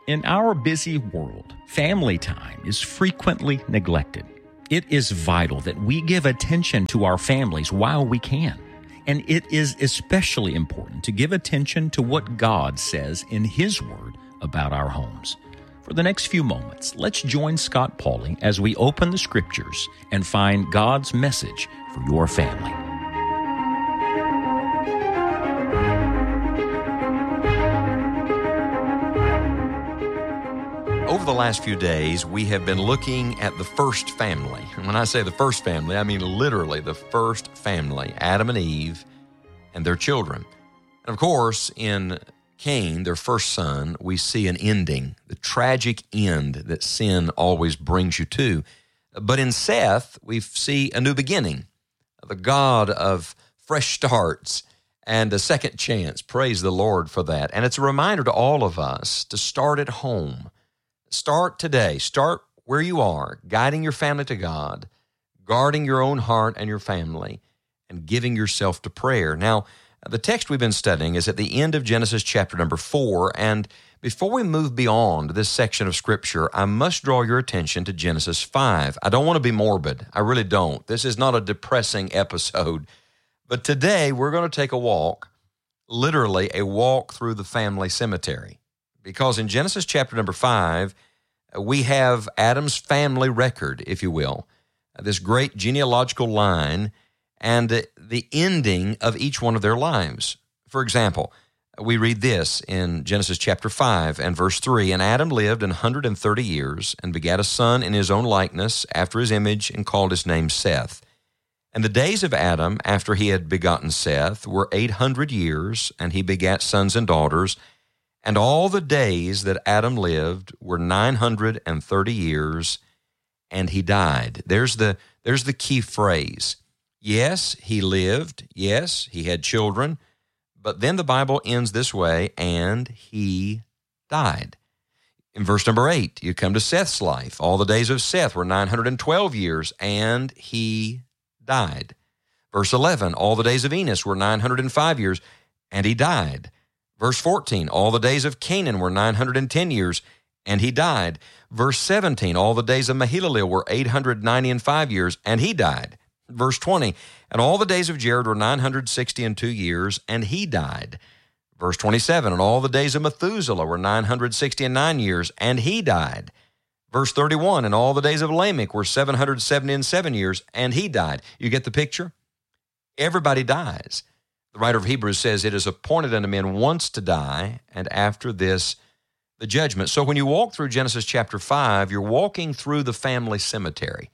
In our busy world, family time is frequently neglected. It is vital that we give attention to our families while we can. And it is especially important to give attention to what God says in His Word about our homes. For the next few moments, let's join Scott Pauley as we open the Scriptures and find God's message for your family. Over the last few days, we have been looking at the first family. And when I say the first family, I mean literally the first family, Adam and Eve and their children. And of course, in Cain, their first son, we see an ending, the tragic end that sin always brings you to. But in Seth, we see a new beginning, the God of fresh starts and a second chance. Praise the Lord for that. And it's a reminder to all of us to start at home. Start today. Start where you are, guiding your family to God, guarding your own heart and your family, and giving yourself to prayer. Now, the text we've been studying is at the end of Genesis chapter number 4, and before we move beyond this section of Scripture, I must draw your attention to Genesis 5. I don't want to be morbid. I really don't. This is not a depressing episode. But today, we're going to take a walk, literally a walk through the family cemetery. Because in Genesis chapter number 5, we have Adam's family record, if you will, this great genealogical line, and the ending of each one of their lives. For example, we read this in Genesis chapter 5 and verse 3, "And Adam lived 130 years, and begat a son in his own likeness, after his image, and called his name Seth. And the days of Adam, after he had begotten Seth, were 800 years, and he begat sons and daughters. And all the days that Adam lived were 930 years, and he died." There's the key phrase. Yes, he lived. Yes, he had children. But then the Bible ends this way, and he died. In verse number 8, you come to Seth's life. All the days of Seth were 912 years, and he died. Verse 11, all the days of Enos were 905 years, and he died. Verse 14, all the days of Canaan were 910 years, and he died. Verse 17, all the days of Mahalalel were 895 years, and he died. Verse 20, and all the days of Jared were 962 years, and he died. Verse 27, and all the days of Methuselah were 969 years, and he died. Verse 31, and all the days of Lamech were 777 years, and he died. You get the picture? Everybody dies. The writer of Hebrews says, "It is appointed unto men once to die, and after this, the judgment." So when you walk through Genesis chapter 5, you're walking through the family cemetery.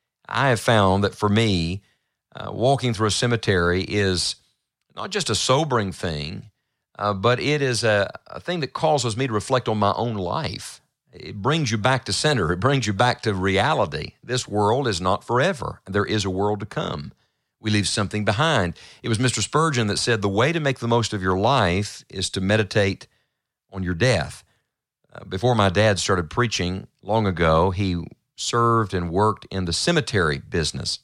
I have found that for me, walking through a cemetery is not just a sobering thing, but it is a thing that causes me to reflect on my own life. It brings you back to center. It brings you back to reality. This world is not forever. There is a world to come. We leave something behind. It was Mr. Spurgeon that said, the way to make the most of your life is to meditate on your death. Before my dad started preaching long ago, he served and worked in the cemetery business.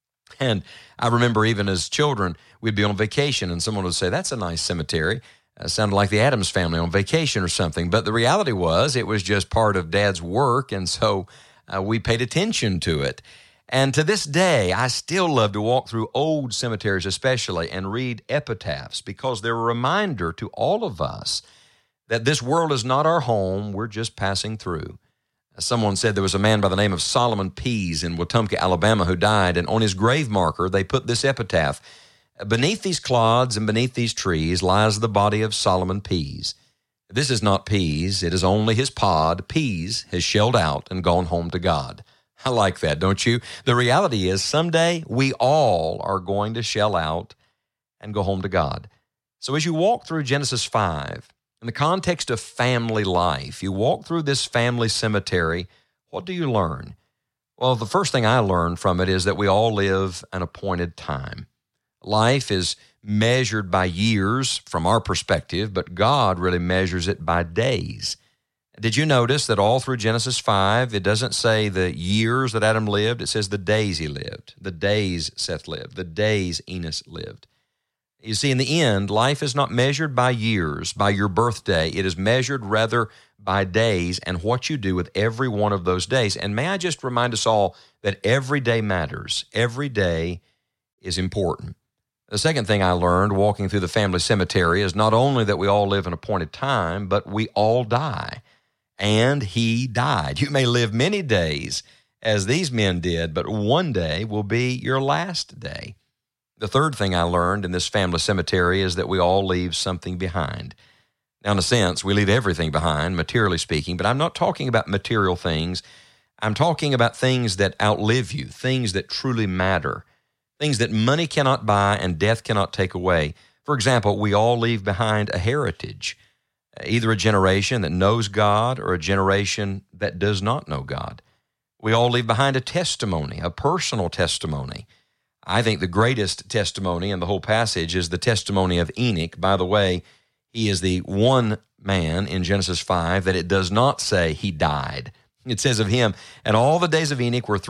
And I remember even as children, we'd be on vacation and someone would say, "That's a nice cemetery." Sounded like the Addams family on vacation or something. But the reality was it was just part of Dad's work, and so we paid attention to it. And to this day, I still love to walk through old cemeteries especially and read epitaphs because they're a reminder to all of us that this world is not our home, we're just passing through. Someone said there was a man by the name of Solomon Pease in Wetumpka, Alabama, who died, and on his grave marker they put this epitaph: "Beneath these clods and beneath these trees lies the body of Solomon Pease. This is not Pease, it is only his pod. Pease has shelled out and gone home to God." I like that, don't you? The reality is someday we all are going to shell out and go home to God. So as you walk through Genesis 5, in the context of family life, you walk through this family cemetery, what do you learn? Well, the first thing I learned from it is that we all live an appointed time. Life is measured by years from our perspective, but God really measures it by days. Did you notice that all through Genesis 5, it doesn't say the years that Adam lived, it says the days he lived, the days Seth lived, the days Enos lived. You see, in the end, life is not measured by years, by your birthday. It is measured rather by days and what you do with every one of those days. And may I just remind us all that every day matters. Every day is important. The second thing I learned walking through the family cemetery is not only that we all live an appointed time, but we all die. And he died. You may live many days as these men did, but one day will be your last day. The third thing I learned in this family cemetery is that we all leave something behind. Now, in a sense, we leave everything behind, materially speaking, but I'm not talking about material things. I'm talking about things that outlive you, things that truly matter, things that money cannot buy and death cannot take away. For example, we all leave behind a heritage, either a generation that knows God or a generation that does not know God. We all leave behind a testimony, a personal testimony. I think the greatest testimony in the whole passage is the testimony of Enoch. By the way, he is the one man in Genesis 5 that it does not say he died. It says of him, and all the days of Enoch were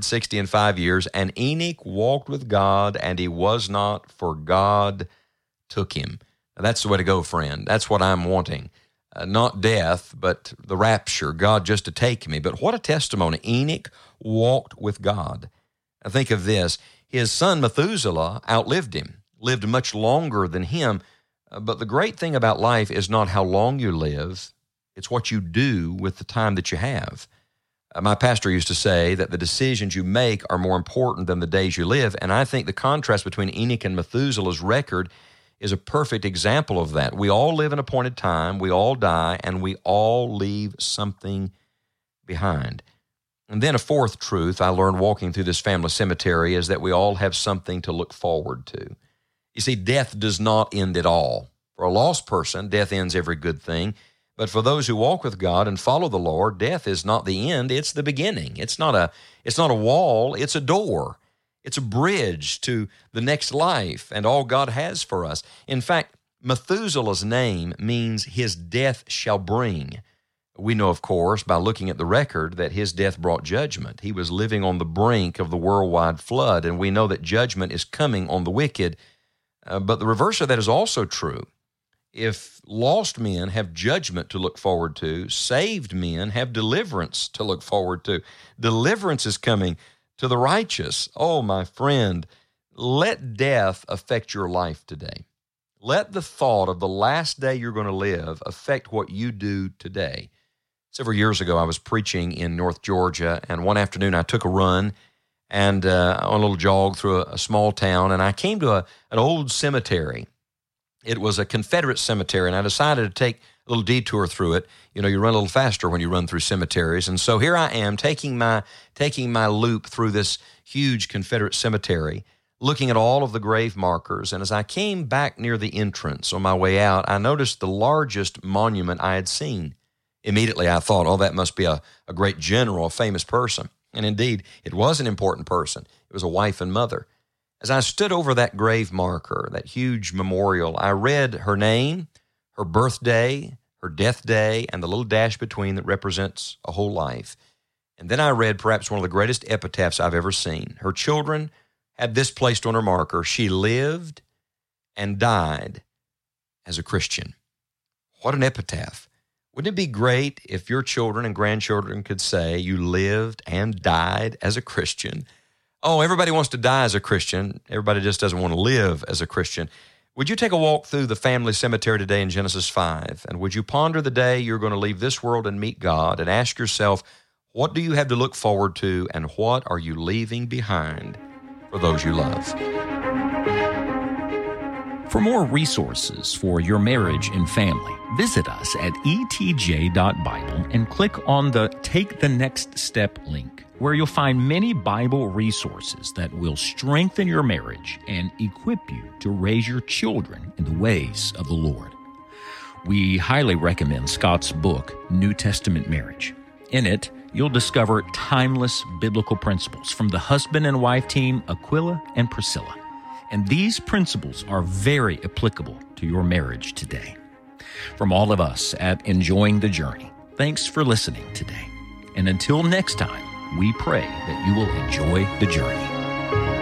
365 years, and Enoch walked with God, and he was not, for God took him. Now, that's the way to go, friend. That's what I'm wanting. Not death, but the rapture, God just to take me. But what a testimony. Enoch walked with God. Now think of this. His son Methuselah outlived him, lived much longer than him. But the great thing about life is not how long you live, it's what you do with the time that you have. My pastor used to say that the decisions you make are more important than the days you live, and I think the contrast between Enoch and Methuselah's record is a perfect example of that. We all live an appointed time, we all die, and we all leave something behind. And then a fourth truth I learned walking through this family cemetery is that we all have something to look forward to. You see, death does not end at all. For a lost person, death ends every good thing. But for those who walk with God and follow the Lord, death is not the end, it's the beginning. It's not a wall, it's a door. It's a bridge to the next life and all God has for us. In fact, Methuselah's name means his death shall bring. We know, of course, by looking at the record, that his death brought judgment. He was living on the brink of the worldwide flood, and we know that judgment is coming on the wicked. But the reverse of that is also true. If lost men have judgment to look forward to, saved men have deliverance to look forward to. Deliverance is coming to the righteous. Oh, my friend, let death affect your life today. Let the thought of the last day you're going to live affect what you do today. Several years ago, I was preaching in North Georgia, and one afternoon I took a run and on a little jog through a small town, and I came to an old cemetery. It was a Confederate cemetery, and I decided to take a little detour through it. You know, you run a little faster when you run through cemeteries, and so here I am taking my loop through this huge Confederate cemetery, looking at all of the grave markers, and as I came back near the entrance on my way out, I noticed the largest monument I had seen. Immediately I thought, oh, that must be a great general, a famous person. And indeed, it was an important person. It was a wife and mother. As I stood over that grave marker, that huge memorial, I read her name, her birthday, her death day, and the little dash between that represents a whole life. And then I read perhaps one of the greatest epitaphs I've ever seen. Her children had this placed on her marker: she lived and died as a Christian. What an epitaph. Wouldn't it be great if your children and grandchildren could say you lived and died as a Christian? Oh, everybody wants to die as a Christian. Everybody just doesn't want to live as a Christian. Would you take a walk through the family cemetery today in Genesis 5? And would you ponder the day you're going to leave this world and meet God, and ask yourself, what do you have to look forward to, and what are you leaving behind for those you love? For more resources for your marriage and family, visit us at etj.bible and click on the Take the Next Step link, where you'll find many Bible resources that will strengthen your marriage and equip you to raise your children in the ways of the Lord. We highly recommend Scott's book, New Testament Marriage. In it, you'll discover timeless biblical principles from the husband and wife team, Aquila and Priscilla. And these principles are very applicable to your marriage today. From all of us at Enjoying the Journey, thanks for listening today. And until next time, we pray that you will enjoy the journey.